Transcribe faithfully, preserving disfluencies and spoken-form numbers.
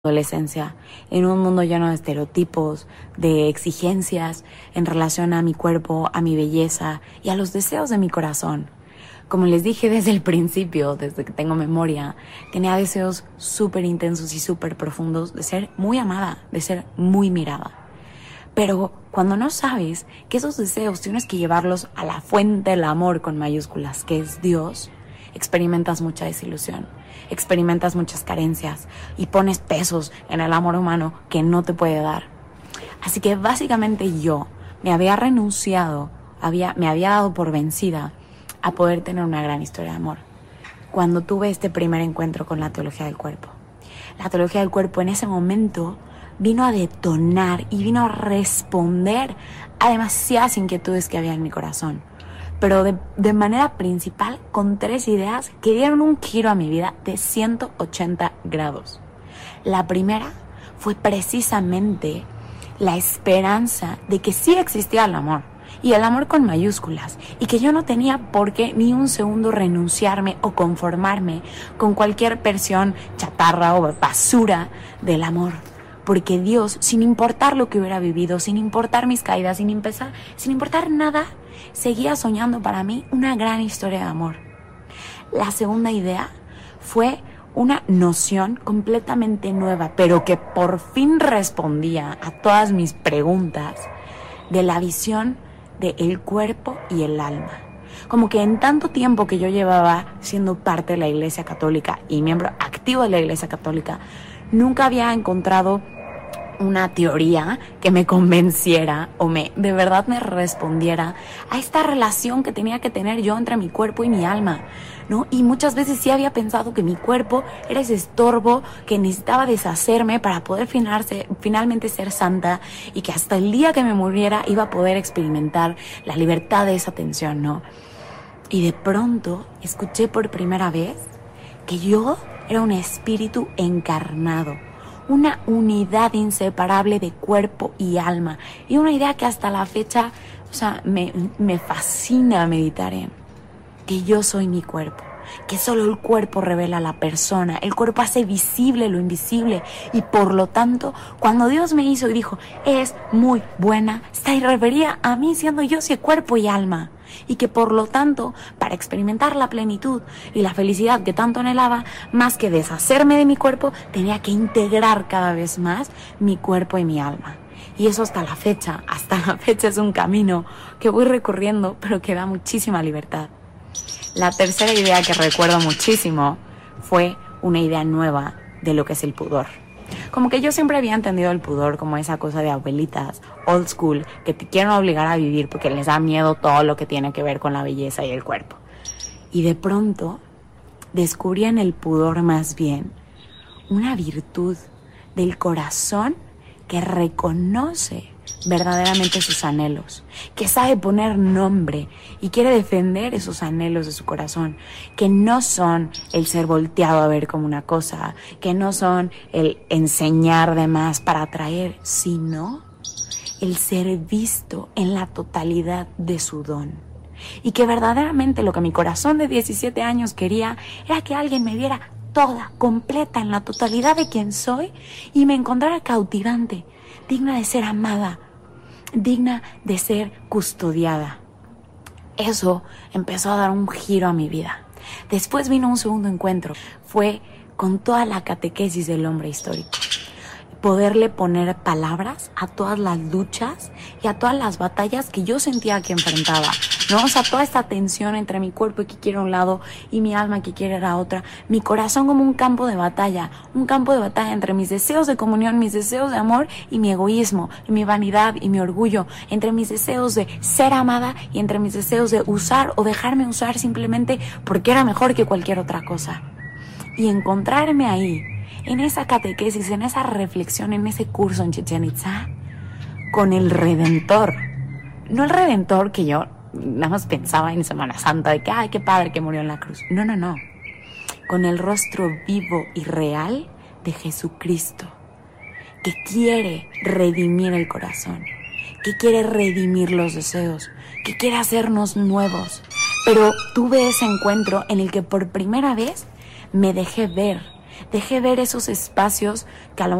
adolescencia, en un mundo lleno de estereotipos, de exigencias en relación a mi cuerpo, a mi belleza y a los deseos de mi corazón. Como les dije desde el principio, desde que tengo memoria, tenía deseos súper intensos y súper profundos de ser muy amada, de ser muy mirada. Pero cuando no sabes que esos deseos tienes que llevarlos a la fuente del amor con mayúsculas, que es Dios, experimentas mucha desilusión, experimentas muchas carencias y pones pesos en el amor humano que no te puede dar. Así que básicamente yo me había renunciado, había, me había dado por vencida a poder tener una gran historia de amor cuando tuve este primer encuentro con la teología del cuerpo. La teología del cuerpo en ese momento vino a detonar y vino a responder a demasiadas inquietudes que había en mi corazón, pero de, de manera principal con tres ideas que dieron un giro a mi vida de ciento ochenta grados. La primera fue precisamente la esperanza de que sí existía el amor, y el amor con mayúsculas, y que yo no tenía por qué ni un segundo renunciarme o conformarme con cualquier versión chatarra o basura del amor. Porque Dios, sin importar lo que hubiera vivido, sin importar mis caídas, sin empezar, sin importar nada, seguía soñando para mí una gran historia de amor. La segunda idea fue una noción completamente nueva, pero que por fin respondía a todas mis preguntas, de la visión del cuerpo y el alma. Como que en tanto tiempo que yo llevaba siendo parte de la Iglesia Católica y miembro activo de la Iglesia Católica, nunca había encontrado una teoría que me convenciera o me de verdad me respondiera a esta relación que tenía que tener yo entre mi cuerpo y mi alma, ¿no? Y muchas veces sí había pensado que mi cuerpo era ese estorbo que necesitaba deshacerme para poder finarse, finalmente ser santa, y que hasta el día que me muriera iba a poder experimentar la libertad de esa tensión, ¿no? Y de pronto escuché por primera vez que yo era un espíritu encarnado, una unidad inseparable de cuerpo y alma, y una idea que hasta la fecha, o sea, me, me fascina meditar en, que yo soy mi cuerpo, que solo el cuerpo revela a la persona, el cuerpo hace visible lo invisible, y por lo tanto, cuando Dios me hizo y dijo, es muy buena, se refería a mí siendo yo ese cuerpo y alma. Y que por lo tanto, para experimentar la plenitud y la felicidad que tanto anhelaba, más que deshacerme de mi cuerpo, tenía que integrar cada vez más mi cuerpo y mi alma. Y eso hasta la fecha, hasta la fecha es un camino que voy recorriendo, pero que da muchísima libertad. La tercera idea que recuerdo muchísimo fue una idea nueva de lo que es el pudor. Como que yo siempre había entendido el pudor como esa cosa de abuelitas, old school, que te quieren obligar a vivir porque les da miedo todo lo que tiene que ver con la belleza y el cuerpo. Y de pronto descubrí en el pudor más bien una virtud del corazón que reconoce verdaderamente sus anhelos, que sabe poner nombre y quiere defender esos anhelos de su corazón, que no son el ser volteado a ver como una cosa, que no son el enseñar de más para atraer, sino el ser visto en la totalidad de su don. Y que verdaderamente lo que mi corazón de diecisiete años quería era que alguien me viera toda, completa, en la totalidad de quien soy, y me encontrara cautivante, digna de ser amada, digna de ser custodiada. Eso empezó a dar un giro a mi vida. Después vino un segundo encuentro. Fue con toda la catequesis del hombre histórico. Poderle poner palabras a todas las luchas y a todas las batallas que yo sentía que enfrentaba, ¿no? O sea, toda esta tensión entre mi cuerpo que quiere a un lado y mi alma que quiere a otra. Mi corazón como un campo de batalla, un campo de batalla entre mis deseos de comunión, mis deseos de amor y mi egoísmo, y mi vanidad y mi orgullo, entre mis deseos de ser amada y entre mis deseos de usar o dejarme usar simplemente porque era mejor que cualquier otra cosa. Y encontrarme ahí, en esa catequesis, en esa reflexión, en ese curso en Chichén Itzá, con el Redentor. No el Redentor que yo nada más pensaba en Semana Santa, de que, ay, qué padre que murió en la cruz. No, no, no. Con el rostro vivo y real de Jesucristo, que quiere redimir el corazón, que quiere redimir los deseos, que quiere hacernos nuevos. Pero tuve ese encuentro en el que por primera vez me dejé ver, dejé ver esos espacios que a lo